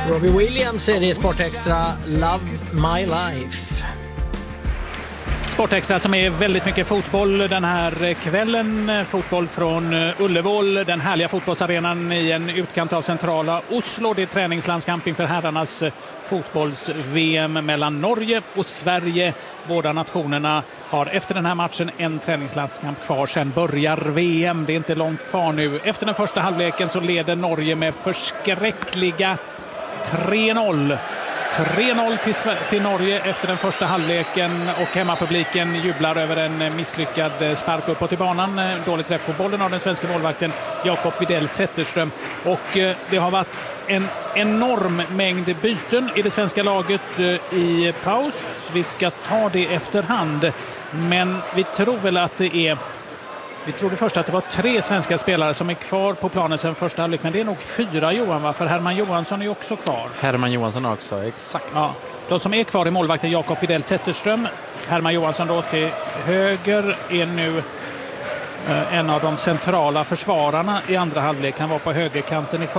Robbie Williams är det i Sportextra, Love My Life. Sportextra som är väldigt mycket fotboll den här kvällen. Fotboll från Ullevål, den härliga fotbollsarenan i en utkant av centrala Oslo. Det är träningslandskamp inför herrarnas fotbolls-VM mellan Norge och Sverige. Båda nationerna har efter den här matchen en träningslandskamp kvar. Sen börjar VM. Det är inte långt kvar nu. Efter den första halvleken så leder Norge med förskräckliga 3-0. 3-0 till Norge efter den första halvleken och hemmapubliken jublar över en misslyckad spark uppåt i banan. Dålig träff på bollen av den svenska målvakten Jakob Widell Zetterström. Och det har varit en enorm mängd byten i det svenska laget i paus. Vi ska ta det efterhand, men vi tror väl att det är... Vi trodde först att det var 3 svenska spelare som är kvar på planen sedan första halvlek, men det är nog 4, Johan, va? För Herman Johansson är också kvar. Herman Johansson också, exakt. Ja, de som är kvar i målvakten Jakob Widell Zetterström. Herman Johansson då till höger är nu en av de centrala försvararna i andra halvlek. Han var på högerkanten i